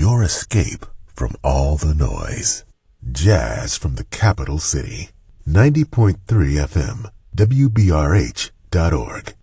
your escape from all the noise. Jazz from the capital city. 90.3 FM, WBRH.org.